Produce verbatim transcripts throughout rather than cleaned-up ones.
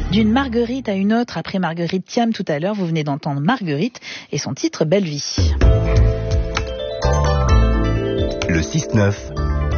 D'une Marguerite à une autre, après Marguerite Thiam tout à l'heure, vous venez d'entendre Marguerite et son titre Belle Vie. Le six neuf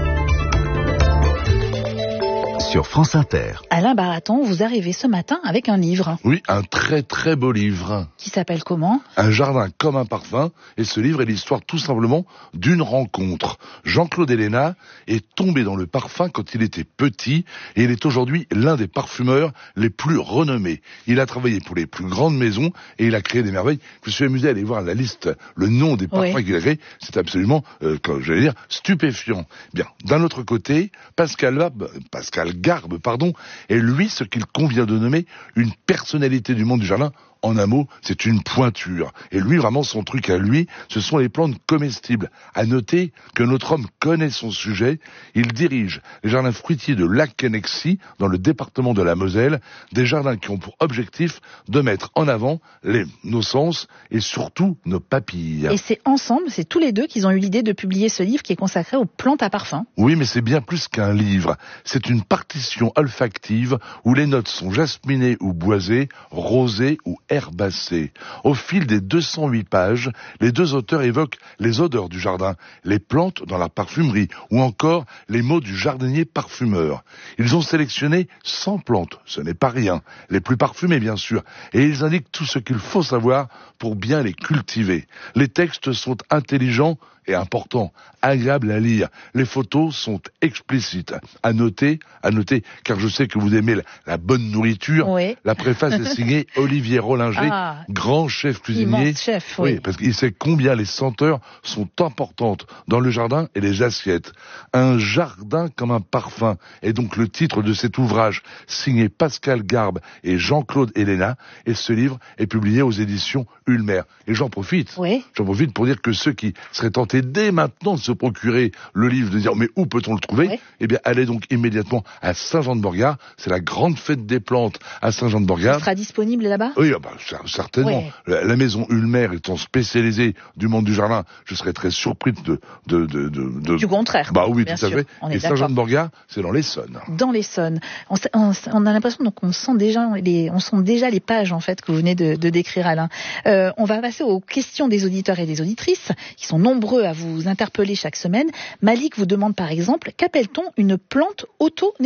sur France Inter. Alain Baraton, vous arrivez ce matin avec un livre. Oui, un très très beau livre. Qui s'appelle comment ? Un jardin comme un parfum. Et ce livre est l'histoire tout simplement d'une rencontre. Jean-Claude Ellena est tombé dans le parfum quand il était petit et il est aujourd'hui l'un des parfumeurs les plus renommés. Il a travaillé pour les plus grandes maisons et il a créé des merveilles. Je me suis amusé à aller voir la liste, le nom des parfums oui. qu'il a créé. C'est absolument, euh, j'allais dire, stupéfiant. Bien, d'un autre côté, Pascal Garbe, Pascal Garbe, pardon, est lui ce qu'il convient de nommer une personnalité du monde du jardin. En un mot, c'est une pointure. Et lui, vraiment, son truc à lui, ce sont les plantes comestibles. À noter que notre homme connaît son sujet. Il dirige les jardins fruitiers de Lac-Cannexy, dans le département de la Moselle, des jardins qui ont pour objectif de mettre en avant les, nos sens et surtout nos papilles. Et c'est ensemble, c'est tous les deux qu'ils ont eu l'idée de publier ce livre qui est consacré aux plantes à parfum. Oui, mais c'est bien plus qu'un livre. C'est une partition olfactive où les notes sont jasminées ou boisées, rosées ou herbacées. Au fil des deux cent huit pages, les deux auteurs évoquent les odeurs du jardin, les plantes dans la parfumerie ou encore les mots du jardinier parfumeur. Ils ont sélectionné cent plantes, ce n'est pas rien, les plus parfumées bien sûr, et ils indiquent tout ce qu'il faut savoir pour bien les cultiver. Les textes sont intelligents et important, agréable à lire. Les photos sont explicites. À noter, à noter, car je sais que vous aimez la, la bonne nourriture. Oui. La préface est signée Olivier Rollinger, ah, grand chef cuisinier. Immense chef, oui. Oui, parce qu'il sait combien les senteurs sont importantes dans le jardin et les assiettes. Un jardin comme un parfum est donc le titre de cet ouvrage signé Pascal Garbe et Jean-Claude Ellena. Et ce livre est publié aux éditions Ulmer. Et j'en profite. Oui. J'en profite pour dire que ceux qui seraient tentés dès maintenant de se procurer le livre, de dire mais où peut-on le trouver ? Oui. Eh bien, allez donc immédiatement à Saint-Jean-de-Borgard. C'est la grande fête des plantes à Saint-Jean-de-Borgard. Il sera disponible là-bas ? Oui, bah, certainement. Oui. La, la maison Ulmer étant spécialisée du monde du jardin, je serais très surpris de... de, de, de, de... Du contraire. Bah oui, bien tout à sûr. fait. Et Saint-Jean-de-Borgard, c'est dans l'Essonne. Dans l'Essonne. On, on, on a l'impression donc on sent déjà les, on sent déjà les pages en fait que vous venez de, de décrire, Alain. Euh, on va passer aux questions des auditeurs et des auditrices qui sont nombreux à vous interpeller chaque semaine. Malik vous demande par exemple, qu'appelle-t-on une plante auto-nettoyante ?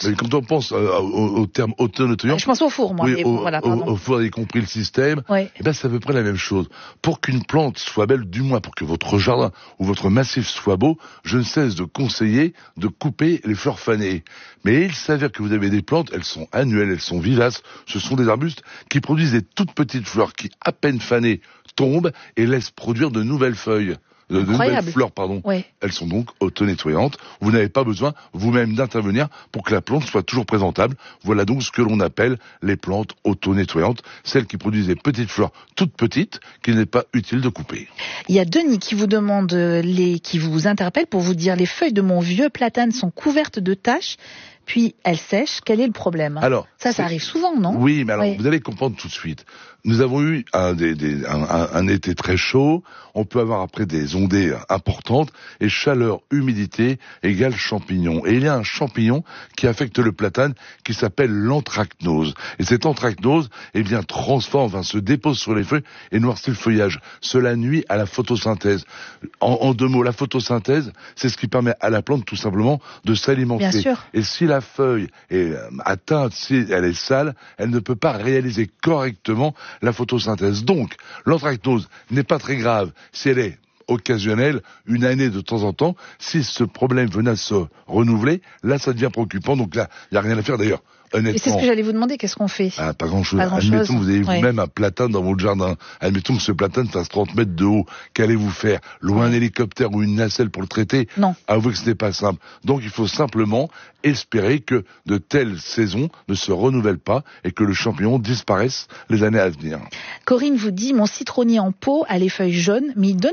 Quand on pense euh, au, au terme auto-nettoyant... Je pense au four, moi. Oui, mais au, bon, voilà, au, au four, y compris le système, oui. Eh ben, c'est à peu près la même chose. Pour qu'une plante soit belle, du moins pour que votre jardin ou votre massif soit beau, je ne cesse de conseiller de couper les fleurs fanées. Mais il s'avère que vous avez des plantes, elles sont annuelles, elles sont vivaces, ce sont des arbustes qui produisent des toutes petites fleurs qui, à peine fanées, tombent et laissent produire de nouvelles feuilles. De, de nouvelles fleurs, pardon. Oui. Elles sont donc auto-nettoyantes. Vous n'avez pas besoin vous-même d'intervenir pour que la plante soit toujours présentable. Voilà donc ce que l'on appelle les plantes auto-nettoyantes, celles qui produisent des petites fleurs toutes petites qu'il n'est pas utile de couper. Il y a Denis qui vous demande, les, qui vous interpelle pour vous dire les feuilles de mon vieux platane sont couvertes de taches. Puis elles sèchent, quel est le problème ? Alors, ça, ça arrive souvent, non ? Oui, mais alors, oui. vous allez comprendre tout de suite. Nous avons eu un, des, des, un, un, un été très chaud, on peut avoir après des ondées importantes, et chaleur, humidité égale champignon. Et il y a un champignon qui affecte le platane qui s'appelle l'anthracnose. Et cette anthracnose, eh bien, transforme, enfin, se dépose sur les feuilles et noircit le feuillage. Cela nuit à la photosynthèse. En, en deux mots, la photosynthèse, c'est ce qui permet à la plante, tout simplement, de s'alimenter. Bien sûr. Et si la feuille est atteinte, si elle est sale, elle ne peut pas réaliser correctement la photosynthèse. Donc, l'anthracnose n'est pas très grave si elle est occasionnelle, une année de temps en temps. Si ce problème venait à se renouveler, là, ça devient préoccupant. Donc là, il n'y a rien à faire d'ailleurs. Honnêtement. Et c'est ce que j'allais vous demander, qu'est-ce qu'on fait ? Ah, pas grand-chose. Pas grand-chose. Admettons que vous avez ouais. vous-même un platane dans votre jardin. Admettons que ce platane fasse trente mètres de haut. Qu'allez-vous faire ? Louer ouais. un hélicoptère ou une nacelle pour le traiter ? Non. Avouez que ce n'est pas simple. Donc il faut simplement espérer que de telles saisons ne se renouvellent pas et que le champignon disparaisse les années à venir. Corinne vous dit, mon citronnier en pot a les feuilles jaunes, mais il donne quand même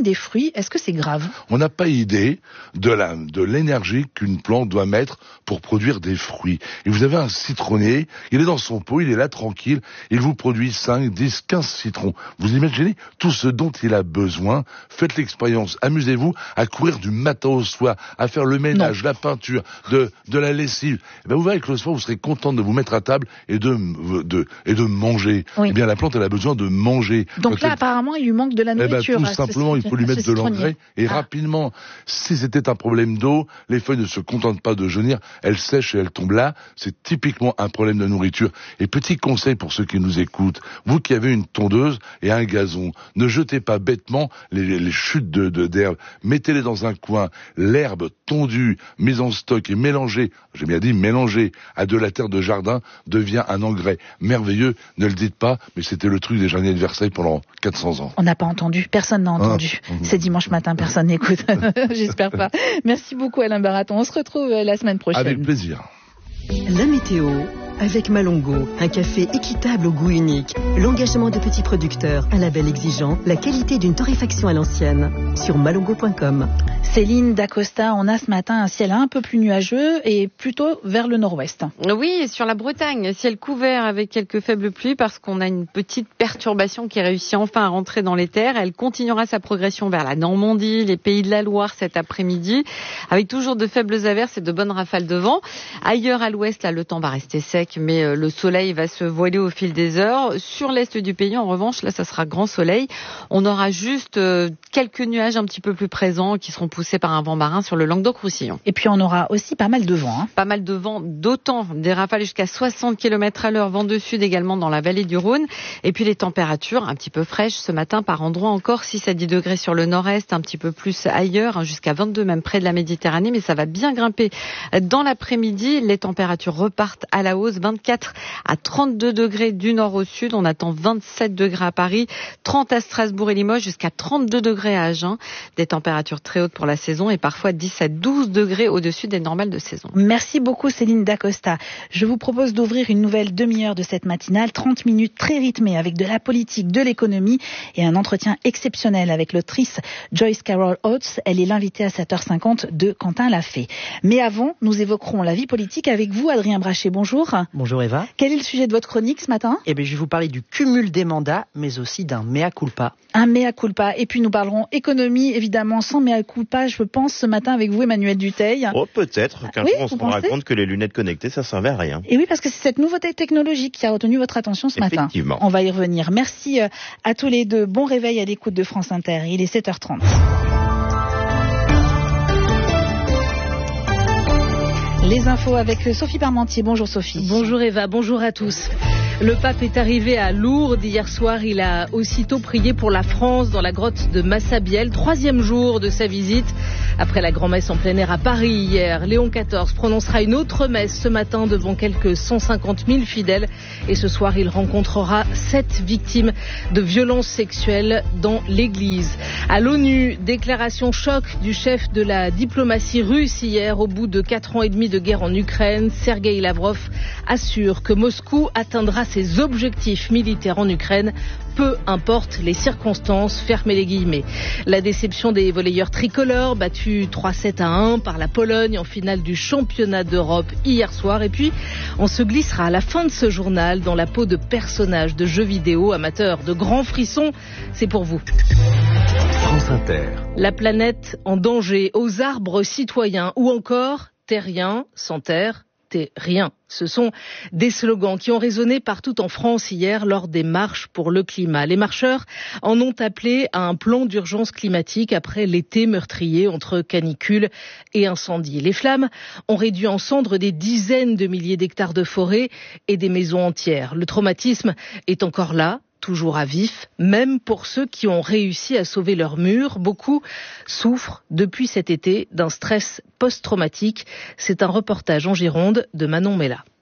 même des fruits. Est-ce que c'est grave ? On n'a pas idée de la, de l'énergie qu'une plante doit mettre pour produire des fruits. Et vous avez un citronnier, il est dans son pot, il est là tranquille, il vous produit cinq, dix, quinze citrons. Vous imaginez tout ce dont il a besoin. Faites l'expérience, amusez-vous à courir du matin au soir, à faire le ménage, non. la peinture, de, de la lessive. Et ben vous verrez que le soir, vous serez content de vous mettre à table et de, de, et de manger. Oui. Eh bien, la plante, elle a besoin de manger. Donc Quand là, elle... apparemment, il lui manque de la nourriture. Eh ben, tout simplement, il faut lui mettre de l'engrais et ah. rapidement. Si c'était un problème d'eau, les feuilles ne se contentent pas de jaunir, elles sèchent et elles tombent là. C'est typiquement un problème de nourriture. Et petit conseil pour ceux qui nous écoutent, vous qui avez une tondeuse et un gazon, ne jetez pas bêtement les, les chutes de, de, d'herbe. Mettez-les dans un coin. L'herbe tondue, mise en stock et mélangée, j'ai bien dit mélangée, à de la terre de jardin, devient un engrais merveilleux. Ne le dites pas, mais c'était le truc des jardiniers de Versailles pendant quatre cents ans. On n'a pas entendu, personne n'a entendu. Ah. C'est dimanche matin, personne n'écoute. J'espère pas. Merci beaucoup Alain Baraton. On se retrouve la semaine prochaine. Avec plaisir. La météo avec Malongo, un café équitable au goût unique, l'engagement de petits producteurs, un label exigeant, la qualité d'une torréfaction à l'ancienne. Sur malongo point com. Céline Dacosta, on a ce matin un ciel un peu plus nuageux et plutôt vers le nord-ouest. Oui, sur la Bretagne, ciel couvert avec quelques faibles pluies parce qu'on a une petite perturbation qui réussit enfin à rentrer dans les terres. Elle continuera sa progression vers la Normandie, les Pays de la Loire cet après-midi, avec toujours de faibles averses et de bonnes rafales de vent. Ailleurs à l'ouest, là, le temps va rester sec, mais le soleil va se voiler au fil des heures. Sur l'est du pays, en revanche, là, ça sera grand soleil. On aura juste quelques nuages un petit peu plus présents qui seront poussés par un vent marin sur le Languedoc-Roussillon. Et puis on aura aussi pas mal de vent. Hein. Pas mal de vent, d'autant des rafales jusqu'à soixante kilomètres à l'heure, vent de sud également dans la vallée du Rhône. Et puis les températures un petit peu fraîches ce matin par endroits, encore six à dix degrés sur le nord-est, un petit peu plus ailleurs, hein, jusqu'à vingt-deux même près de la Méditerranée, mais ça va bien grimper dans l'après-midi. Les températures repartent à la hausse, vingt-quatre à trente-deux degrés du nord au sud. On attend vingt-sept degrés à Paris, trente à Strasbourg et Limoges, jusqu'à trente-deux degrés à Agen. Des températures très hautes pour la saison et parfois dix à douze degrés au-dessus des normales de saison. Merci beaucoup Céline Dacosta. Je vous propose d'ouvrir une nouvelle demi-heure de cette matinale, trente minutes très rythmées avec de la politique, de l'économie et un entretien exceptionnel avec l'autrice Joyce Carol Oates. Elle est l'invitée à sept heures cinquante de Quentin Lafay. Mais avant, nous évoquerons la vie politique avec vous, Adrien Brachet. Bonjour. Bonjour Eva. Quel est le sujet de votre chronique ce matin ? Eh bien, je vais vous parler du cumul des mandats, mais aussi d'un mea culpa. Un mea culpa. Et puis nous parlerons économie, évidemment, sans mea culpa, je pense, ce matin avec vous, Emmanuel Dutheil. Oh, peut-être qu'un oui, jour on se rendra compte que les lunettes connectées, ça ne servait à rien. Et oui, parce que c'est cette nouveauté technologique qui a retenu votre attention ce matin. Effectivement. On va y revenir. Merci à tous les deux. Bon réveil à l'écoute de France Inter. Il est sept heures trente. Les infos avec Sophie Parmentier. Bonjour Sophie. Bonjour Eva, bonjour à tous. Le pape est arrivé à Lourdes hier soir. Il a aussitôt prié pour la France dans la grotte de Massabielle. Troisième jour de sa visite. Après la grand-messe en plein air à Paris hier, Léon quatorze prononcera une autre messe ce matin devant quelques cent cinquante mille fidèles. Et ce soir, il rencontrera sept victimes de violences sexuelles dans l'église. À l'ONU, déclaration choc du chef de la diplomatie russe hier au bout de quatre ans et demi de guerre en Ukraine. Sergueï Lavrov assure que Moscou atteindra ses objectifs militaires en Ukraine, peu importe les circonstances, fermez les guillemets. La déception des volleyeurs tricolores, battus trois sept à un par la Pologne en finale du championnat d'Europe hier soir. Et puis, on se glissera à la fin de ce journal dans la peau de personnages de jeux vidéo, amateurs de grands frissons. C'est pour vous. France Inter. La planète en danger, aux arbres citoyens ou encore terriens sans terre. Rien. Ce sont des slogans qui ont résonné partout en France hier lors des marches pour le climat. Les marcheurs en ont appelé à un plan d'urgence climatique après l'été meurtrier entre canicule et incendie. Les flammes ont réduit en cendres des dizaines de milliers d'hectares de forêt et des maisons entières. Le traumatisme est encore là, toujours à vif, même pour ceux qui ont réussi à sauver leurs murs. Beaucoup souffrent depuis cet été d'un stress post-traumatique. C'est un reportage en Gironde de Manon Mella.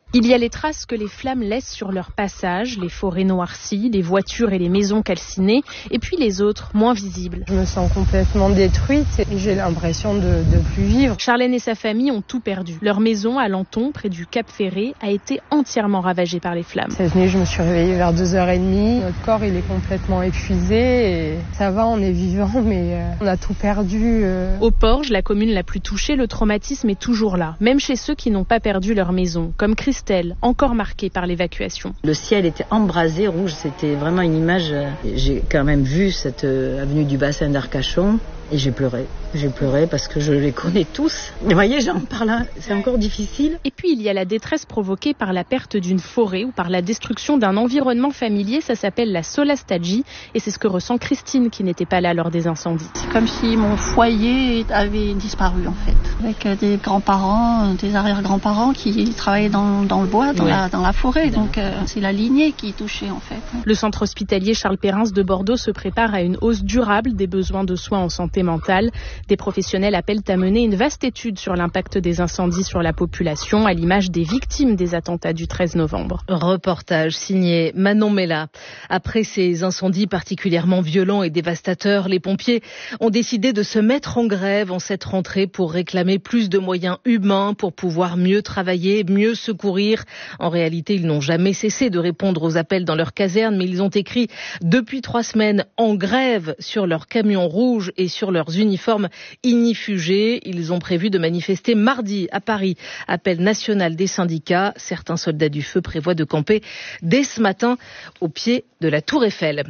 Il y a les traces que les flammes laissent sur leur passage, les forêts noircies, les voitures et les maisons calcinées, et puis les autres, moins visibles. Je me sens complètement détruite et j'ai l'impression de ne plus vivre. Charlène et sa famille ont tout perdu. Leur maison à Lanton, près du Cap Ferré, a été entièrement ravagée par les flammes. Cette nuit, je me suis réveillée vers deux heures trente. Notre corps, il est complètement épuisé et ça va, on est vivant, mais euh, on a tout perdu. Euh... Au Porge, la commune la plus touchée, le traumatisme est toujours là, même chez ceux qui n'ont pas perdu leur maison, comme Christelle, encore marquée par l'évacuation. Le ciel était embrasé, rouge, c'était vraiment une image. J'ai quand même vu cette euh, avenue du bassin d'Arcachon et j'ai pleuré. J'ai pleuré parce que je les connais tous. Mais voyez, j'en parle, c'est encore difficile. Et puis il y a la détresse provoquée par la perte d'une forêt ou par la destruction d'un environnement familier. Ça s'appelle la solastagie et c'est ce que ressent Christine qui n'était pas là lors des incendies. C'est comme si mon foyer avait disparu en fait. Avec des grands-parents, des arrière-grands-parents qui travaillaient dans, dans le bois, dans, oui. la, dans la forêt. Donc euh, c'est la lignée qui est touchée en fait. Le centre hospitalier Charles Perrins de Bordeaux se prépare à une hausse durable des besoins de soins en santé mentale. Des professionnels appellent à mener une vaste étude sur l'impact des incendies sur la population, à l'image des victimes des attentats du treize novembre. Reportage signé Manon Mella. Après ces incendies particulièrement violents et dévastateurs, les pompiers ont décidé de se mettre en grève en cette rentrée pour réclamer plus de moyens humains pour pouvoir mieux travailler, mieux secourir. En réalité, ils n'ont jamais cessé de répondre aux appels dans leur caserne, mais ils ont écrit depuis trois semaines en grève sur leurs camions rouges et sur leurs uniformes ignifugés. Ils ont prévu de manifester mardi à Paris. Appel national des syndicats. Certains soldats du feu prévoient de camper dès ce matin au pied de la Tour Eiffel.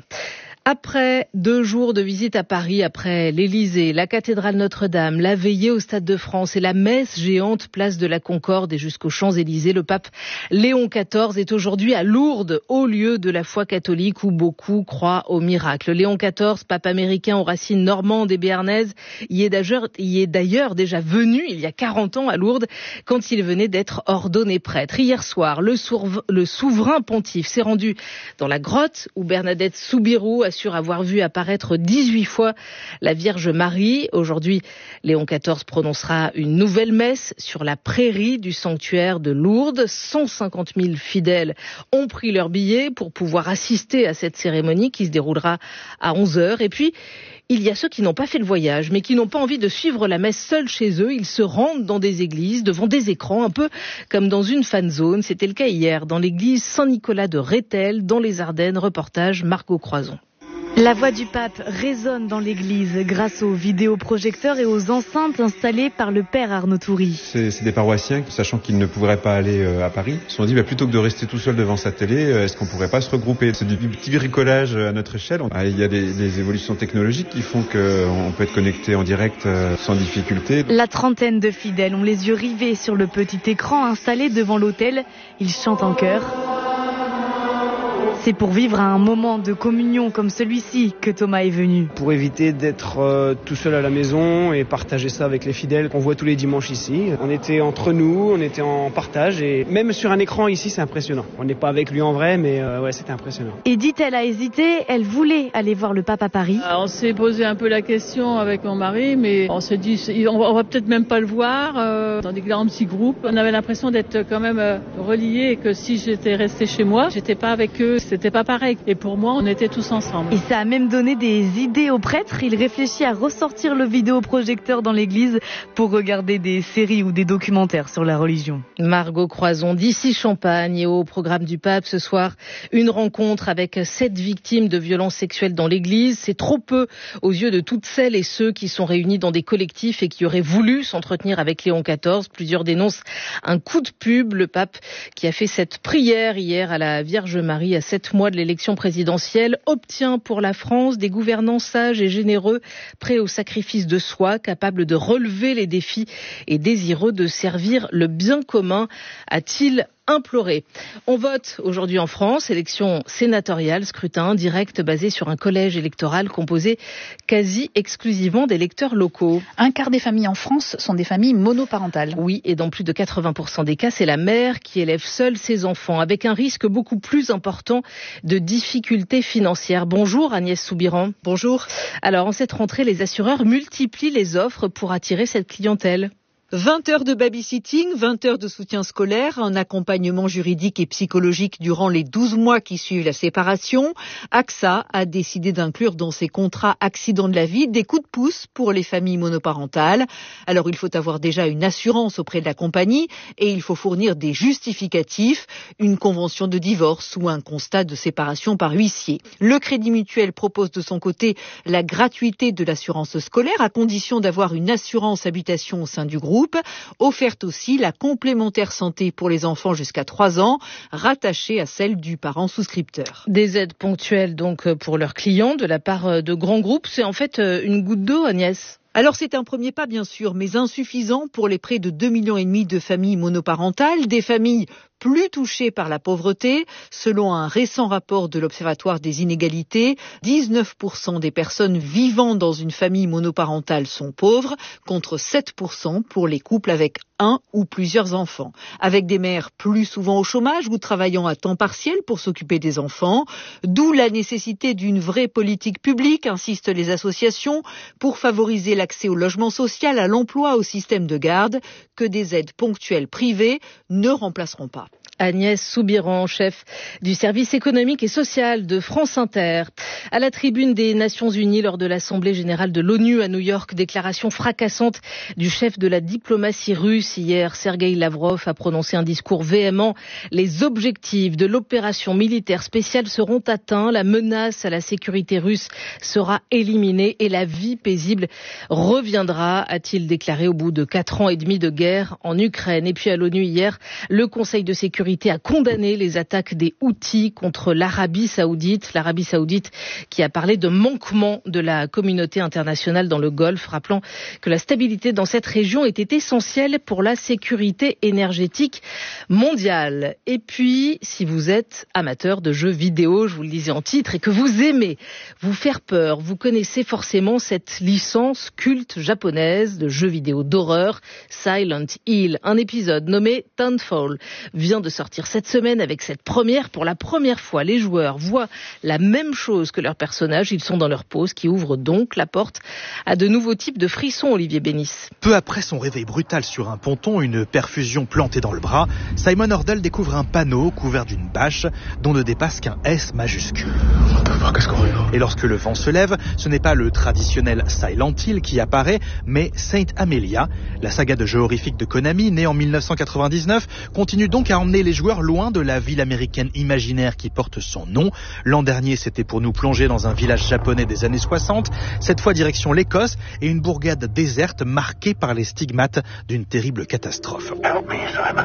Après deux jours de visite à Paris, après l'Élysée, la cathédrale Notre-Dame, la veillée au Stade de France et la messe géante place de la Concorde et jusqu'aux Champs-Élysées, le pape Léon quatorze est aujourd'hui à Lourdes, haut lieu de la foi catholique où beaucoup croient au miracle. Léon quatorze, pape américain aux racines normandes et béarnaises, y est d'ailleurs, y est d'ailleurs déjà venu il y a quarante ans à Lourdes quand il venait d'être ordonné prêtre. Hier soir, le, sourv- le souverain pontife s'est rendu dans la grotte où Bernadette Soubirous assure avoir vu apparaître dix-huit fois la Vierge Marie. Aujourd'hui, Léon quatorze prononcera une nouvelle messe sur la prairie du sanctuaire de Lourdes. cent cinquante mille fidèles ont pris leur billet pour pouvoir assister à cette cérémonie qui se déroulera à onze heures. Et puis, il y a ceux qui n'ont pas fait le voyage, mais qui n'ont pas envie de suivre la messe seuls chez eux. Ils se rendent dans des églises, devant des écrans, un peu comme dans une fan zone. C'était le cas hier, dans l'église Saint-Nicolas de Rethel, dans les Ardennes. Reportage Margot Croison. La voix du pape résonne dans l'église grâce aux vidéoprojecteurs et aux enceintes installées par le père Arnaud Toury. C'est, c'est des paroissiens qui, sachant qu'ils ne pourraient pas aller euh, à Paris, se sont dit bah, plutôt que de rester tout seul devant sa télé, euh, est-ce qu'on pourrait pas se regrouper? C'est du petit bricolage à notre échelle. Ah, il y a des, des évolutions technologiques qui font qu'on peut être connecté en direct euh, sans difficulté. La trentaine de fidèles ont les yeux rivés sur le petit écran installé devant l'autel. Ils chantent en chœur. C'est pour vivre un moment de communion comme celui-ci que Thomas est venu. Pour éviter d'être euh, tout seul à la maison et partager ça avec les fidèles qu'on voit tous les dimanches ici. On était entre nous, on était en partage et même sur un écran ici, c'est impressionnant. On n'est pas avec lui en vrai, mais euh, ouais, c'était impressionnant. Edith, elle a hésité, elle voulait aller voir le pape à Paris. Alors, on s'est posé un peu la question avec mon mari, mais on s'est dit, on va, on va peut-être même pas le voir euh, dans des grands petits groupes. On avait l'impression d'être quand même euh, reliés et que si j'étais restée chez moi, j'étais pas avec eux. C'était pas pareil. Et pour moi, on était tous ensemble. Et ça a même donné des idées au prêtre. Il réfléchit à ressortir le vidéoprojecteur dans l'église pour regarder des séries ou des documentaires sur la religion. Margot Croison d'ici Champagne. Et au programme du pape ce soir, une rencontre avec sept victimes de violences sexuelles dans l'église. C'est trop peu aux yeux de toutes celles et ceux qui sont réunis dans des collectifs et qui auraient voulu s'entretenir avec Léon quatorze. Plusieurs dénoncent un coup de pub. Le pape qui a fait cette prière hier à la Vierge Marie à sept mois de l'élection présidentielle obtient pour la France des gouvernants sages et généreux, prêts au sacrifice de soi, capables de relever les défis et désireux de servir le bien commun, a-t-il imploré. On vote aujourd'hui en France, élection sénatoriale, scrutin direct basé sur un collège électoral composé quasi exclusivement d'électeurs locaux. Un quart des familles en France sont des familles monoparentales. Oui, et dans plus de quatre-vingts pour cent des cas, c'est la mère qui élève seule ses enfants, avec un risque beaucoup plus important de difficultés financières. Bonjour Agnès Soubiran. Bonjour. Alors en cette rentrée, les assureurs multiplient les offres pour attirer cette clientèle. vingt heures de babysitting, vingt heures de soutien scolaire, un accompagnement juridique et psychologique durant les douze mois qui suivent la séparation. A X A a décidé d'inclure dans ses contrats accidents de la vie des coups de pouce pour les familles monoparentales. Alors il faut avoir déjà une assurance auprès de la compagnie et il faut fournir des justificatifs, une convention de divorce ou un constat de séparation par huissier. Le Crédit Mutuel propose de son côté la gratuité de l'assurance scolaire à condition d'avoir une assurance habitation au sein du groupe. Offerte aussi la complémentaire santé pour les enfants jusqu'à trois ans, rattachée à celle du parent souscripteur. Des aides ponctuelles donc pour leurs clients de la part de grands groupes, c'est en fait une goutte d'eau, Agnès. Alors c'est un premier pas bien sûr, mais insuffisant pour les près de deux millions et demi de familles monoparentales, des familles plus touchées par la pauvreté. Selon un récent rapport de l'Observatoire des inégalités, dix-neuf pour cent des personnes vivant dans une famille monoparentale sont pauvres, contre sept pour cent pour les couples avec un ou plusieurs enfants. Avec des mères plus souvent au chômage ou travaillant à temps partiel pour s'occuper des enfants, d'où la nécessité d'une vraie politique publique, insistent les associations, pour favoriser l'accès au logement social, à l'emploi, au système de garde, que des aides ponctuelles privées ne remplaceront pas. Agnès Soubiran, chef du service économique et social de France Inter. À la tribune des Nations Unies lors de l'Assemblée générale de l'ONU à New York, déclaration fracassante du chef de la diplomatie russe hier. Sergueï Lavrov a prononcé un discours véhément. Les objectifs de l'opération militaire spéciale seront atteints, la menace à la sécurité russe sera éliminée et la vie paisible reviendra, a-t-il déclaré au bout de quatre ans et demi de guerre en Ukraine. Et puis à l'ONU hier, le Conseil de sécurité a condamné les attaques des Houthis contre l'Arabie Saoudite. L'Arabie Saoudite qui a parlé de manquement de la communauté internationale dans le Golfe, rappelant que la stabilité dans cette région était essentielle pour la sécurité énergétique mondiale. Et puis, si vous êtes amateur de jeux vidéo, je vous le disais en titre, et que vous aimez vous faire peur, vous connaissez forcément cette licence culte japonaise de jeux vidéo d'horreur, Silent Hill. Un épisode nommé Townfall vient de sortir cette semaine. Avec cette première, pour la première fois, les joueurs voient la même chose que leurs personnages. Ils sont dans leur pose, qui ouvre donc la porte à de nouveaux types de frissons, Olivier Bénis. Peu après son réveil brutal sur un ponton, une perfusion plantée dans le bras, Simon Hordle découvre un panneau couvert d'une bâche dont ne dépasse qu'un S majuscule. Et lorsque le vent se lève, ce n'est pas le traditionnel Silent Hill qui apparaît, mais Saint Amelia. La saga de jeux horrifiques de Konami, née en mille neuf cent quatre-vingt-dix-neuf, continue donc à emmener les joueurs loin de la ville américaine imaginaire qui porte son nom. L'an dernier, c'était pour nous plonger dans un village japonais des années soixante. Cette fois, direction l'Écosse et une bourgade déserte marquée par les stigmates d'une terrible catastrophe. Help me,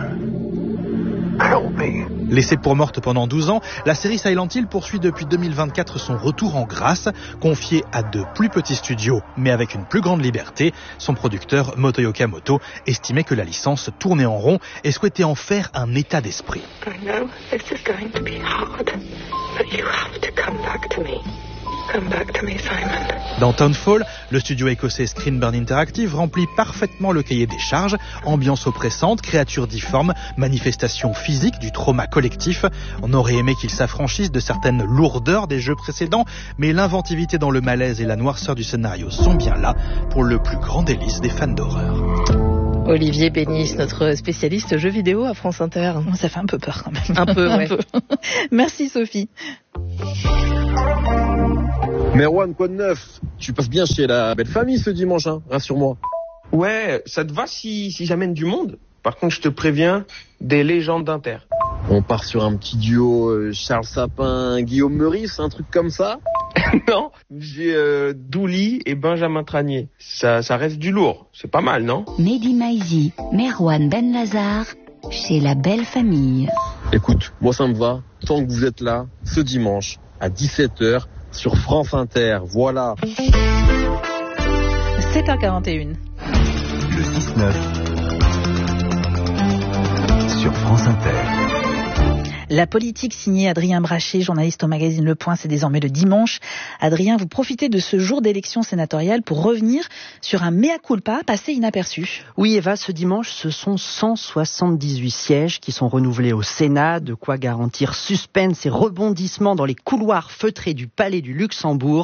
Simon. Help me. Laissée pour morte pendant douze ans, la série Silent Hill poursuit depuis deux mille vingt-quatre son retour en grâce, confiée à de plus petits studios, mais avec une plus grande liberté. Son producteur, Motoyo Kamoto, estimait que la licence tournait en rond et souhaitait en faire un état d'esprit. I know this is going to be hard, but you have to come back to me. Come back to me, Simon. Dans Townfall, le studio écossais Screenburn Interactive remplit parfaitement le cahier des charges. Ambiance oppressante, créatures difformes, manifestations physiques du trauma collectif. On aurait aimé qu'ils s'affranchissent de certaines lourdeurs des jeux précédents, mais l'inventivité dans le malaise et la noirceur du scénario sont bien là pour le plus grand délice des fans d'horreur. Olivier Bénis, notre spécialiste jeux vidéo à France Inter. Ça fait un peu peur quand même. Un peu, ouais. Un peu. Merci Sophie. Merwan, quoi de neuf? Tu passes bien chez la belle famille ce dimanche, hein, rassure-moi. Ouais, ça te va si, si j'amène du monde? Par contre, je te préviens, des légendes d'Inter. On part sur un petit duo euh, Charles Sapin, Guillaume Meurice, un truc comme ça? Non, j'ai euh, Douli et Benjamin Tranier. Ça, ça reste du lourd, c'est pas mal, non? Mehdi Maizi, Merwan Ben Lazar, chez la belle famille. Écoute, moi ça me va, tant que vous êtes là, ce dimanche, à dix-sept heures, sur France Inter, voilà. sept heures quarante et une. Le six neuf sur France Inter. La politique signée Adrien Brachet, journaliste au magazine Le Point, c'est désormais le dimanche. Adrien, vous profitez de ce jour d'élection sénatoriale pour revenir sur un mea culpa passé inaperçu. Oui Eva, ce dimanche, ce sont cent soixante-dix-huit sièges qui sont renouvelés au Sénat, de quoi garantir suspense et rebondissement dans les couloirs feutrés du Palais du Luxembourg.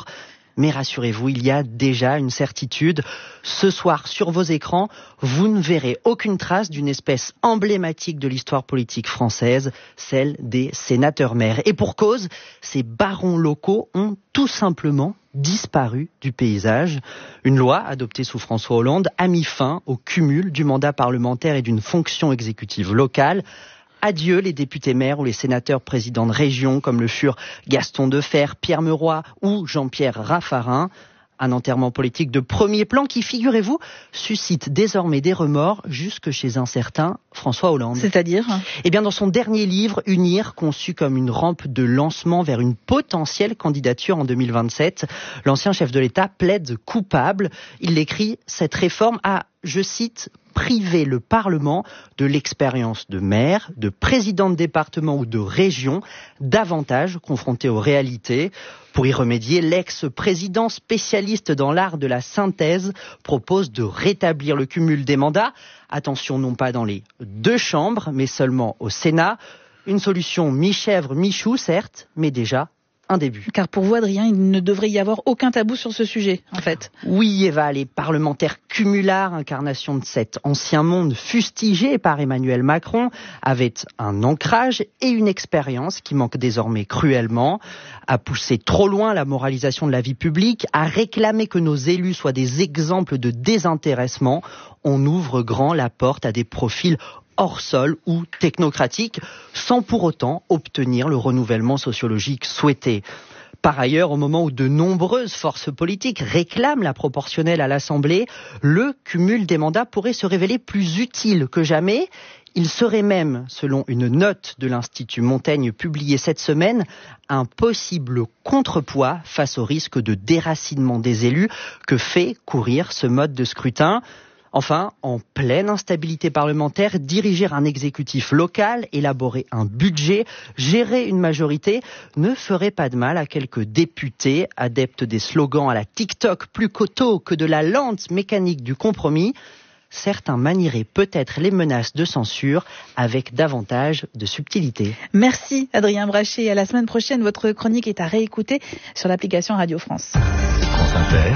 Mais rassurez-vous, il y a déjà une certitude. Ce soir, sur vos écrans, vous ne verrez aucune trace d'une espèce emblématique de l'histoire politique française, celle des sénateurs-maires. Et pour cause, ces barons locaux ont tout simplement disparu du paysage. Une loi adoptée sous François Hollande a mis fin au cumul du mandat parlementaire et d'une fonction exécutive locale. Adieu les députés maires ou les sénateurs présidents de région comme le furent Gaston Defferre, Pierre Meuroy ou Jean-Pierre Raffarin. Un enterrement politique de premier plan qui, figurez-vous, suscite désormais des remords jusque chez un certain François Hollande. C'est-à-dire ? Eh bien, dans son dernier livre, Unir, conçu comme une rampe de lancement vers une potentielle candidature en deux mille vingt-sept, l'ancien chef de l'État plaide coupable. Il écrit « Cette réforme a, je cite, priver le Parlement de l'expérience de maire, de président de département ou de région, davantage confronté aux réalités. Pour y remédier, l'ex-président spécialiste dans l'art de la synthèse propose de rétablir le cumul des mandats. Attention, non pas dans les deux chambres, mais seulement au Sénat. Une solution mi-chèvre, mi-chou, certes, mais déjà un début. Car pour vous, Adrien, il ne devrait y avoir aucun tabou sur ce sujet, en fait. Oui, Eva, les parlementaires cumulards, incarnation de cet ancien monde fustigé par Emmanuel Macron, avaient un ancrage et une expérience qui manquent désormais cruellement, à pousser trop loin la moralisation de la vie publique, à réclamer que nos élus soient des exemples de désintéressement. On ouvre grand la porte à des profils hors sol ou technocratique, sans pour autant obtenir le renouvellement sociologique souhaité. Par ailleurs, au moment où de nombreuses forces politiques réclament la proportionnelle à l'Assemblée, le cumul des mandats pourrait se révéler plus utile que jamais. Il serait même, selon une note de l'Institut Montaigne publiée cette semaine, un possible contrepoids face au risque de déracinement des élus que fait courir ce mode de scrutin. Enfin, en pleine instabilité parlementaire, diriger un exécutif local, élaborer un budget, gérer une majorité ne ferait pas de mal à quelques députés adeptes des slogans à la TikTok plus coteau que de la lente mécanique du compromis. Certains manieraient peut-être les menaces de censure avec davantage de subtilité. Merci Adrien Brachet. À la semaine prochaine, votre chronique est à réécouter sur l'application Radio France. France Inter,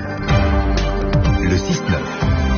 le six neuf.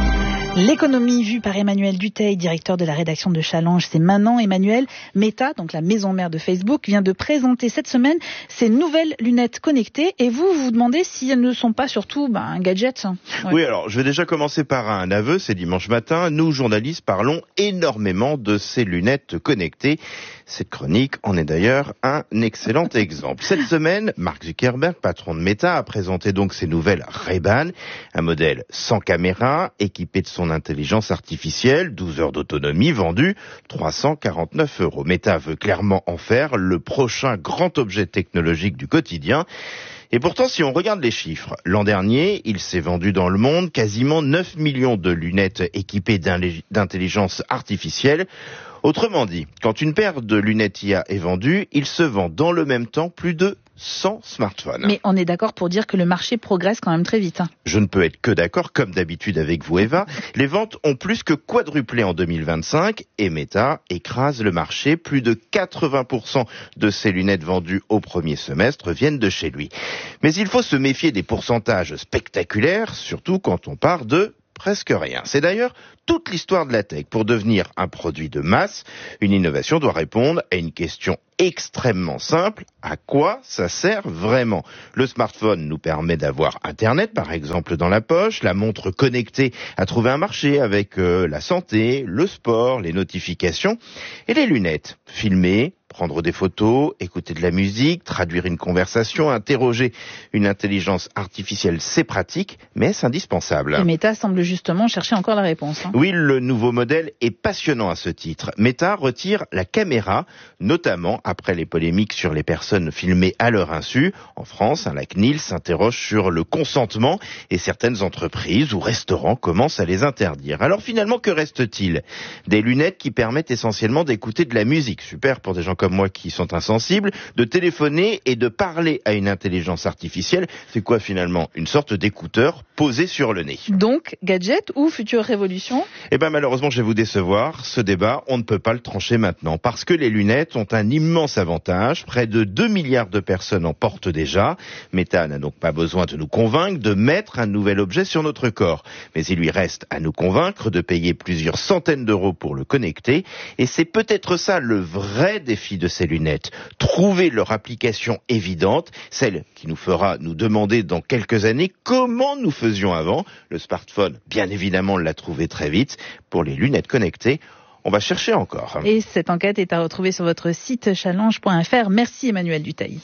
L'économie vue par Emmanuel Dutheil, directeur de la rédaction de Challenge, c'est maintenant. Emmanuel, Meta, donc la maison mère de Facebook, vient de présenter cette semaine ses nouvelles lunettes connectées. Et vous, vous vous demandez si elles ne sont pas surtout ben, un gadget. Ouais. Oui, alors je vais déjà commencer par un aveu. C'est dimanche matin. Nous, journalistes, parlons énormément de ces lunettes connectées. Cette chronique en est d'ailleurs un excellent exemple. Cette semaine, Mark Zuckerberg, patron de Meta, a présenté donc ses nouvelles Ray-Ban, un modèle sans caméra, équipé de son intelligence artificielle, douze heures d'autonomie, vendu trois cent quarante-neuf euros. Meta veut clairement en faire le prochain grand objet technologique du quotidien. Et pourtant, si on regarde les chiffres, l'an dernier, il s'est vendu dans le monde quasiment neuf millions de lunettes équipées d'intelligence artificielle. Autrement dit, quand une paire de lunettes I A est vendue, il se vend dans le même temps plus de cent smartphones. Mais on est d'accord pour dire que le marché progresse quand même très vite. Hein. Je ne peux être que d'accord, comme d'habitude avec vous, Eva. Les ventes ont plus que quadruplé en deux mille vingt-cinq et Meta écrase le marché. Plus de quatre-vingts pour cent de ces lunettes vendues au premier semestre viennent de chez lui. Mais il faut se méfier des pourcentages spectaculaires, surtout quand on part de presque rien. C'est d'ailleurs toute l'histoire de la tech. Pour devenir un produit de masse, une innovation doit répondre à une question extrêmement simple. À quoi ça sert vraiment ? Le smartphone nous permet d'avoir Internet, par exemple, dans la poche. La montre connectée a trouvé un marché avec euh, la santé, le sport, les notifications. Et les lunettes, filmer, prendre des photos, écouter de la musique, traduire une conversation, interroger une intelligence artificielle, c'est pratique, mais est-ce indispensable ? Et Meta semble justement chercher encore la réponse. Hein. Oui, le nouveau modèle est passionnant à ce titre. Meta retire la caméra, notamment après les polémiques sur les personnes filmées à leur insu. En France, la C N I L s'interroge sur le consentement et certaines entreprises ou restaurants commencent à les interdire. Alors finalement, que reste-t-il ? Des lunettes qui permettent essentiellement d'écouter de la musique. Super pour des gens comme comme moi qui sont insensibles, de téléphoner et de parler à une intelligence artificielle. C'est quoi finalement? Une sorte d'écouteur posé sur le nez. Donc, gadget ou future révolution? Eh ben malheureusement, je vais vous décevoir. Ce débat, on ne peut pas le trancher maintenant parce que les lunettes ont un immense avantage. Près de deux milliards de personnes en portent déjà. Meta n'a donc pas besoin de nous convaincre de mettre un nouvel objet sur notre corps. Mais il lui reste à nous convaincre de payer plusieurs centaines d'euros pour le connecter. Et c'est peut-être ça le vrai défi de ces lunettes. Trouver leur application évidente, celle qui nous fera nous demander dans quelques années comment nous faisions avant. Le smartphone, bien évidemment, l'a trouvé très vite. Pour les lunettes connectées, on va chercher encore. Et cette enquête est à retrouver sur votre site challenge point f r. Merci Emmanuel Dutheil.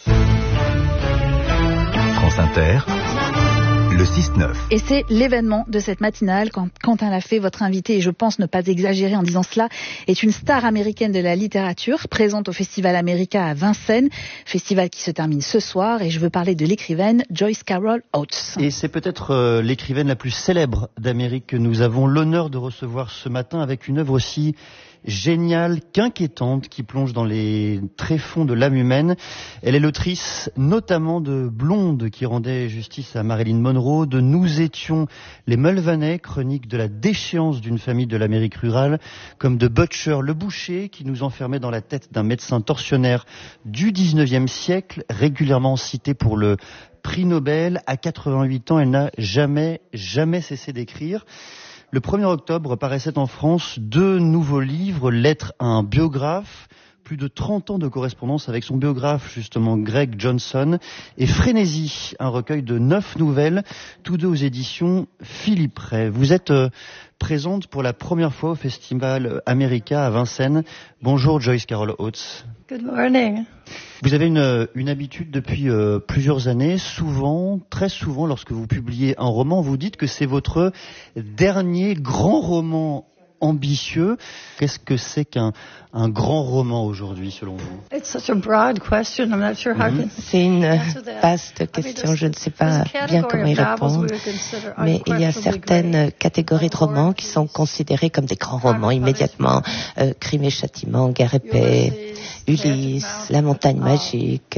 France Inter, le six neuf. Et c'est l'événement de cette matinale. Quand Quentin Lafay, votre invité, et je pense ne pas exagérer en disant cela, est une star américaine de la littérature, présente au Festival America à Vincennes, festival qui se termine ce soir, et je veux parler de l'écrivaine Joyce Carol Oates. Et c'est peut-être euh, l'écrivaine la plus célèbre d'Amérique que nous avons l'honneur de recevoir ce matin, avec une œuvre aussi géniale qu'inquiétante qui plonge dans les tréfonds de l'âme humaine. Elle est l'autrice notamment de Blonde qui rendait justice à Marilyn Monroe, de Nous étions les Mulvaney, chronique de la déchéance d'une famille de l'Amérique rurale, comme de Butcher le boucher qui nous enfermait dans la tête d'un médecin tortionnaire du dix-neuvième siècle, régulièrement cité pour le prix Nobel. À quatre-vingt-huit ans, elle n'a jamais, jamais cessé d'écrire. Le premier octobre paraissaient en France deux nouveaux livres, Lettres à un biographe, plus de trente ans de correspondance avec son biographe, justement Greg Johnson, et Frénésie, un recueil de neuf nouvelles, tous deux aux éditions Philippe Ray. Vous êtes euh, présente pour la première fois au Festival America à Vincennes. Bonjour Joyce Carol Oates. Good morning. Vous avez une, une habitude depuis euh, plusieurs années, souvent, très souvent, lorsque vous publiez un roman, vous dites que c'est votre dernier grand roman ambitieux. Qu'est-ce que c'est qu'un un grand roman aujourd'hui, selon vous? Mm-hmm. C'est une vaste question, je ne sais pas bien comment y répondre, mais il y a certaines catégories de romans qui sont considérés comme des grands romans immédiatement. Euh, Crime et Châtiment, Guerre et Paix, Ulysse, La Montagne Magique,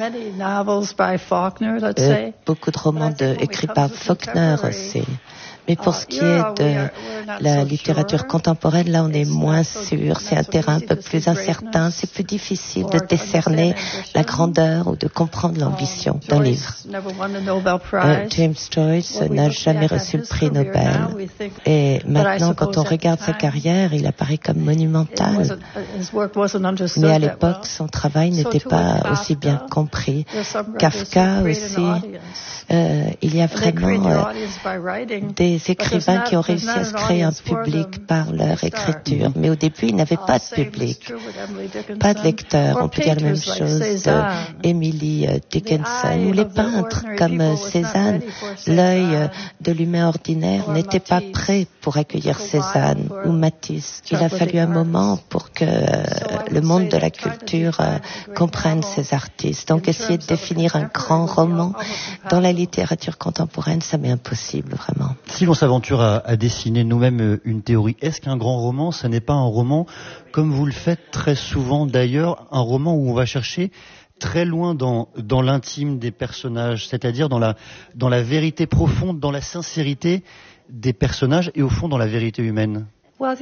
euh, beaucoup de romans de, écrits par Faulkner aussi. Mais pour ce qui est de la littérature contemporaine, là, on est moins sûr. C'est un terrain un peu plus incertain. C'est plus difficile de décerner la grandeur ou de comprendre l'ambition d'un livre. Euh, James Joyce n'a jamais reçu le prix Nobel. Et maintenant, quand on regarde sa carrière, il apparaît comme monumental. Mais à l'époque, son travail n'était pas aussi bien compris. Kafka aussi. Euh, il y a vraiment euh, des écrivains qui ont réussi à se créer un public par leur écriture. Mais au début, ils n'avaient pas de public, pas de lecteurs. On peut dire la même chose d'Emily Dickinson ou les peintres comme Cézanne. L'œil de l'humain ordinaire n'était pas prêt pour accueillir Cézanne ou Matisse. Il a fallu un moment pour que le monde de la culture comprenne ces artistes. Donc essayer de définir un grand roman dans la littérature contemporaine, ça m'est impossible, vraiment. Si l'on s'aventure à, à dessiner nous-mêmes une théorie, est-ce qu'un grand roman, ça n'est pas un roman, comme vous le faites très souvent d'ailleurs, un roman où on va chercher très loin dans, dans l'intime des personnages, c'est-à-dire dans la, dans la vérité profonde, dans la sincérité des personnages et au fond dans la vérité humaine? Il y a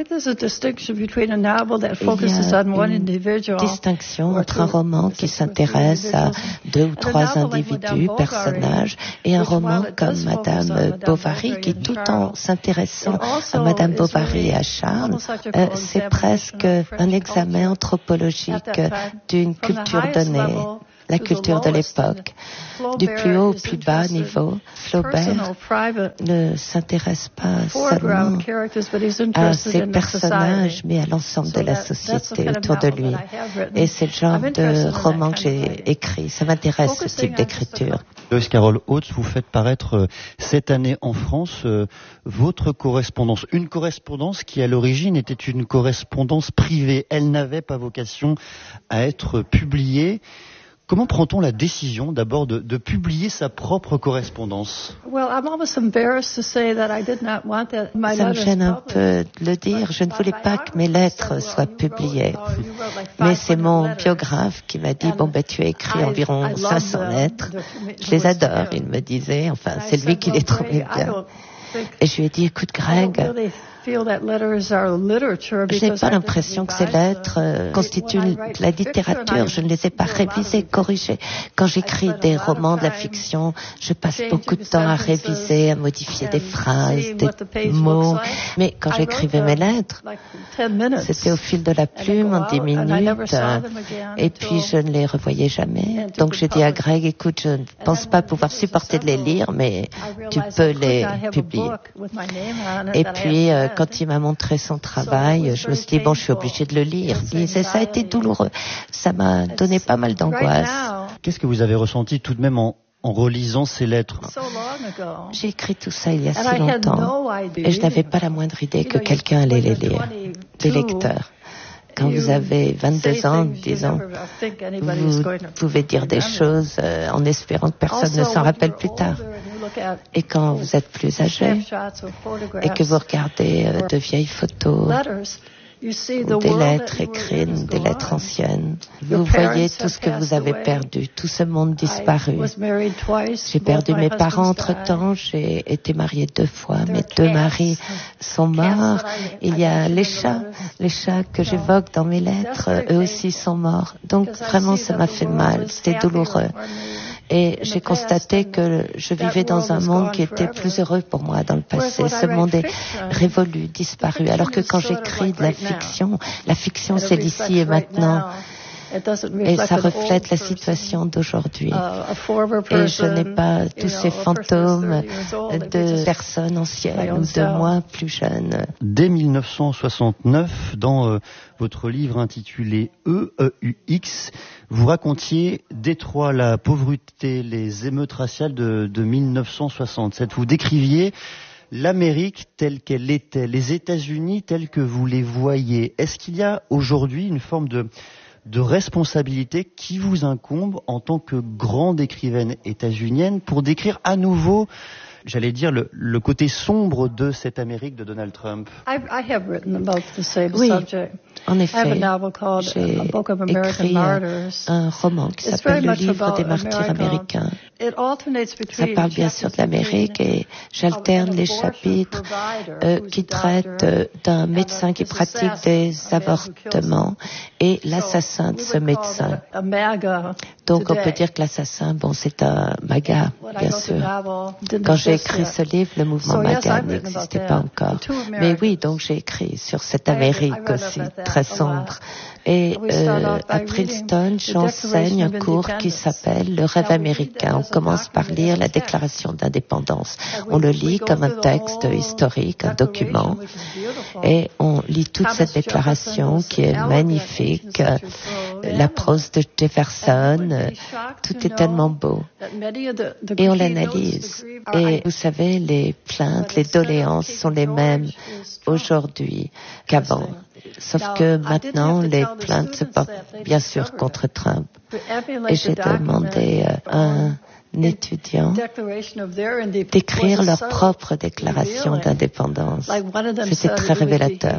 une distinction entre un roman qui s'intéresse à deux ou trois individus, personnages, et un roman comme Madame Bovary, qui tout en s'intéressant à Madame Bovary et à Charles, euh, c'est presque un examen anthropologique d'une culture donnée. La culture de l'époque. Du plus haut au plus bas niveau, Flaubert ne s'intéresse pas seulement à ses personnages, mais à l'ensemble de la société autour de lui. Et c'est le genre de roman que j'ai écrit. Ça m'intéresse, ce type d'écriture. Joyce Carol Oates, vous faites paraître cette année en France euh, votre correspondance. Une correspondance qui, à l'origine, était une correspondance privée. Elle n'avait pas vocation à être publiée. Comment prend-on la décision d'abord de, de publier sa propre correspondance? Ça me gêne un peu de le dire. Je ne voulais pas que mes lettres soient publiées. Mais c'est mon biographe qui m'a dit, bon, ben, tu as écrit environ cinq cents lettres. Je les adore, il me disait. Enfin, c'est lui qui les trouvait bien. Et je lui ai dit, écoute, Greg, je n'ai pas l'impression que ces lettres euh, constituent de la littérature. Je ne les ai pas révisées, corrigées. Quand j'écris des romans de la fiction, je passe beaucoup de temps à réviser, à modifier des phrases, des mots. Mais quand j'écrivais mes lettres, c'était au fil de la plume, en dix minutes, euh, et puis je ne les revoyais jamais. Donc j'ai dit à Greg, écoute, je ne pense pas pouvoir supporter de les lire, mais tu peux les publier. Et puis, euh, quand il m'a montré son travail, je me suis dit, bon, je suis obligée de le lire. Et ça a été douloureux. Ça m'a donné pas mal d'angoisse. Qu'est-ce que vous avez ressenti tout de même en, en relisant ces lettres? J'ai écrit tout ça il y a si longtemps. Et je n'avais pas la moindre idée que quelqu'un allait les lire. Des lecteurs. Quand vous avez vingt-deux ans, disons, vous pouvez dire des choses euh, en espérant que personne ne s'en rappelle plus tard. Et quand vous êtes plus âgé et que vous regardez euh, de vieilles photos ou des lettres écrites, des lettres anciennes, vous voyez tout ce que vous avez perdu, tout ce monde disparu. J'ai perdu mes parents entre-temps, j'ai été mariée deux fois, mes deux maris sont morts. Il y a les chats, les chats que j'évoque dans mes lettres, eux aussi sont morts. Donc vraiment, ça m'a fait mal, c'était douloureux. Et j'ai constaté que je vivais dans un monde qui était plus heureux pour moi dans le passé. Ce monde est révolu, disparu. Alors que quand j'écris de la fiction, la fiction c'est l'ici et maintenant. Et ça reflète la situation d'aujourd'hui. Et je n'ai pas tous ces fantômes de personnes anciennes ou de moi plus jeunes. Dès mille neuf cent soixante-neuf, dans euh, votre livre intitulé E E U X, vous racontiez Détroit, la pauvreté, les émeutes raciales de, de mille neuf cent soixante-sept. Vous décriviez l'Amérique telle qu'elle était, les États-Unis tels que vous les voyez. Est-ce qu'il y a aujourd'hui une forme de de responsabilité qui vous incombe en tant que grande écrivaine états-unienne pour décrire à nouveau, j'allais dire, le, le côté sombre de cette Amérique de Donald Trump? Oui, en effet, j'ai écrit un roman qui s'appelle Le livre des martyrs américains. Ça parle bien sûr de l'Amérique et j'alterne les chapitres euh, qui traitent euh, d'un médecin qui pratique des avortements et l'assassin de ce médecin. Donc on peut dire que l'assassin, bon, c'est un MAGA, bien sûr. Quand j'ai écrit ce livre, le mouvement MAGA n'existait pas encore. Mais oui, donc j'ai écrit sur cette Amérique aussi, très sombre. Et euh, à Princeton, j'enseigne un cours qui s'appelle Le rêve américain. On commence par lire la déclaration d'indépendance. On le lit comme un texte historique, un document. Et on lit toute cette déclaration qui est magnifique. La prose de Jefferson, tout est tellement beau. Et on l'analyse. Et vous savez, les plaintes, les doléances sont les mêmes aujourd'hui qu'avant. Sauf que maintenant, les plaintes se portent bien sûr contre Trump. Et j'ai demandé à un étudiant d'écrire leur propre déclaration d'indépendance. C'était très révélateur.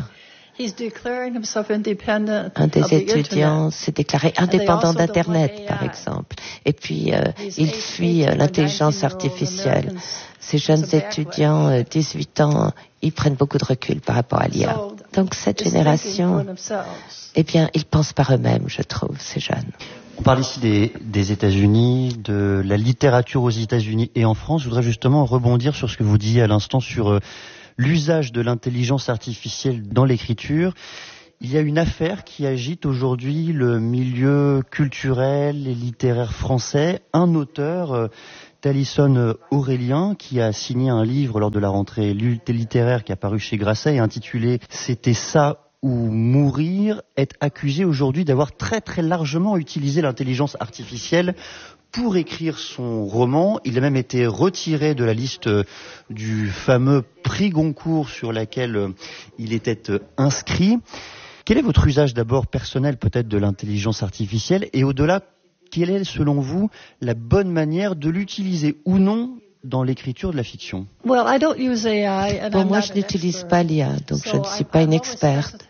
Un des étudiants s'est déclaré indépendant d'Internet, par exemple. Et puis, euh, il fuit euh, l'intelligence artificielle. Ces jeunes étudiants, euh, dix-huit ans, ils prennent beaucoup de recul par rapport à l'I A. Donc, cette génération, eh bien, ils pensent par eux-mêmes, je trouve, ces jeunes. On parle ici des, des États-Unis, de la littérature aux États-Unis et en France. Je voudrais justement rebondir sur ce que vous disiez à l'instant sur euh, l'usage de l'intelligence artificielle dans l'écriture. Il y a une affaire qui agite aujourd'hui le milieu culturel et littéraire français. Un auteur, euh, Taliesin Aurélien, qui a signé un livre lors de la rentrée littéraire qui a paru chez Grasset et intitulé « C'était ça ou mourir », est accusé aujourd'hui d'avoir très très largement utilisé l'intelligence artificielle pour écrire son roman. Il a même été retiré de la liste du fameux prix Goncourt sur laquelle il était inscrit. Quel est votre usage d'abord personnel peut-être de l'intelligence artificielle et au-delà, quelle est selon vous la bonne manière de l'utiliser ou non dans l'écriture de la fiction? Bon, moi, je n'utilise pas l'I A, donc je ne suis pas une experte.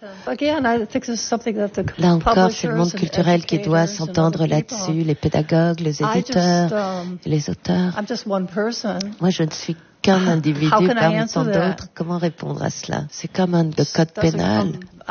Là encore, c'est le monde culturel qui doit s'entendre là-dessus, les pédagogues, les éditeurs, les auteurs. Moi, je ne suis qu'un individu parmi tant d'autres. Comment répondre à cela? C'est comme un le code pénal.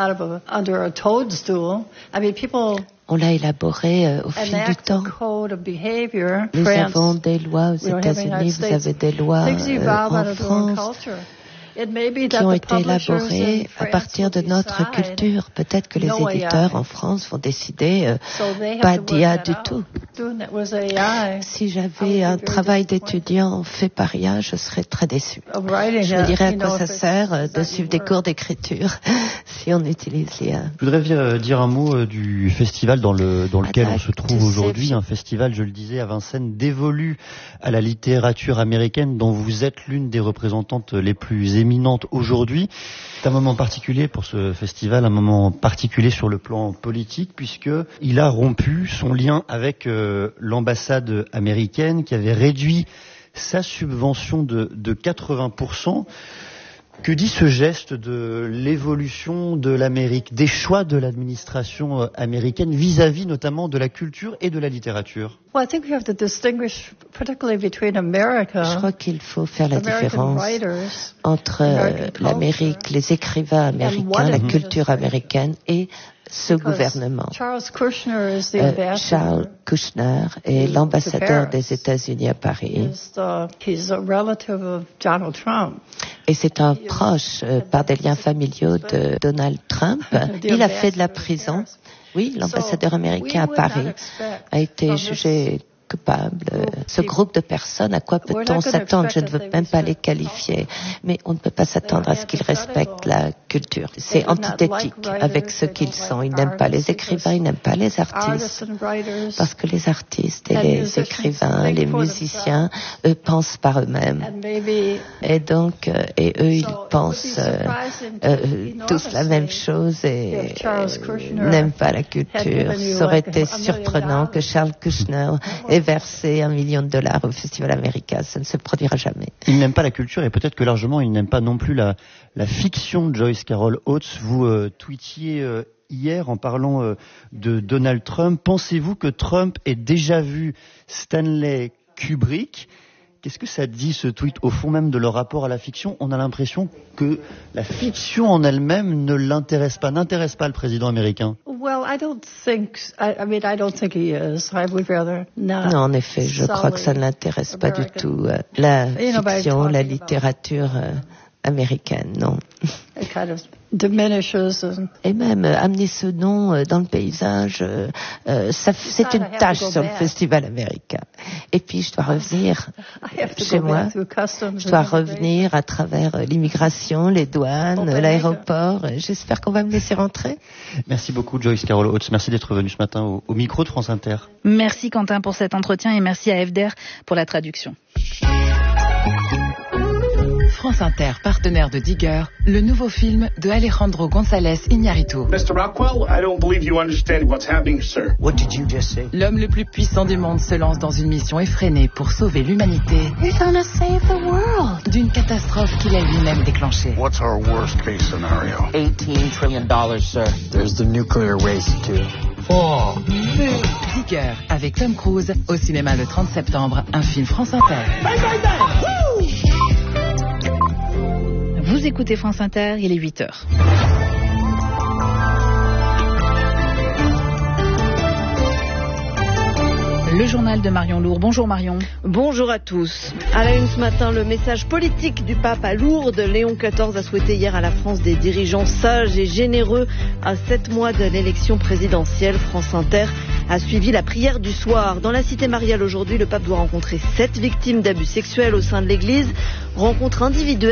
On l'a élaboré euh, au fil du temps. Nous avons des lois aux États-Unis, vous avez des lois euh, en France qui ont été élaborées à partir de notre culture. Peut-être que les éditeurs en France vont décider euh, pas d'I A du tout. Si j'avais un travail d'étudiant fait par I A, je serais très déçue. Je me dirais à quoi ça sert de suivre des cours d'écriture si on utilise l'I A. Je voudrais dire un mot du festival dans, le, dans lequel on se trouve aujourd'hui. Un festival, je le disais à Vincennes, dévolu à la littérature américaine dont vous êtes l'une des représentantes les plus éminentes aujourd'hui. C'est un moment particulier pour ce festival, un moment particulier sur le plan politique, puisqu'il a rompu son lien avec euh, l'ambassade américaine qui avait réduit sa subvention de, de quatre-vingts pour cent. Que dit ce geste de l'évolution de l'Amérique, des choix de l'administration américaine vis-à-vis notamment de la culture et de la littérature? Je crois qu'il faut faire la différence entre euh, l'Amérique, les écrivains américains, la culture américaine et ce gouvernement. Euh, Charles Kushner est l'ambassadeur des États-Unis à Paris. Et c'est un proche, euh, par des liens familiaux, de Donald Trump. Il a fait de la prison. Oui, l'ambassadeur américain à Paris a été jugé coupable. Ce groupe de personnes, à quoi peut-on s'attendre? Je ne veux même pas les qualifier, mais on ne peut pas s'attendre à ce qu'ils respectent la culture. C'est antithétique avec ce qu'ils sont. Ils n'aiment pas les écrivains, ils n'aiment pas les artistes, parce que les artistes et les écrivains, les musiciens, eux pensent par eux-mêmes. Et donc, euh, et eux, ils pensent euh, euh, tous la même chose et euh, n'aiment pas la culture. Ça aurait été surprenant que Charles Kushner ait versé un million de dollars au Festival américain. Ça ne se produira jamais. Il n'aime pas la culture et peut-être que largement il n'aime pas non plus la, la fiction de Joyce Carol Oates. Vous euh, tweetiez euh, hier en parlant euh, de Donald Trump. Pensez-vous que Trump ait déjà vu Stanley Kubrick? Qu'est-ce que ça dit, ce tweet, au fond même de leur rapport à la fiction? On a l'impression que la fiction en elle-même ne l'intéresse pas, n'intéresse pas le président américain. Non, en effet, je crois que ça ne l'intéresse pas du tout. La fiction, la littérature américaine, non. Et même euh, amener ce nom euh, dans le paysage, euh, euh, ça, c'est une tâche sur le festival américain. Et puis je dois revenir chez moi, je dois revenir à travers euh, l'immigration, les douanes, euh, l'aéroport. J'espère qu'on va me laisser rentrer. Merci beaucoup Joyce Carol Oates, merci d'être venue ce matin au, au micro de France Inter. Merci Quentin pour cet entretien et merci à F D R pour la traduction. France Inter, partenaire de Digger, le nouveau film de Alejandro González Iñárritu. mister Rockwell, I don't believe you understand what's happening, sir. What did you just say? L'homme le plus puissant du monde se lance dans une mission effrénée pour sauver l'humanité. You're gonna save the world. D'une catastrophe qu'il a lui-même déclenchée. What's our worst case scenario? eighteen trillion dollars, sir. There's the nuclear waste, too. Oh. Digger, avec Tom Cruise, au cinéma le trente septembre, un film France Inter. Bang, bang, bang. Woo! Vous écoutez France Inter, il est huit heures. Le journal de Marion Lourd. Bonjour Marion. Bonjour à tous. À la une ce matin, le message politique du pape à Lourdes. Léon quatorze a souhaité hier à la France des dirigeants sages et généreux à sept mois de l'élection présidentielle. France Inter a suivi la prière du soir. Dans la cité mariale aujourd'hui, le pape doit rencontrer sept victimes d'abus sexuels au sein de l'église. Rencontre individuelle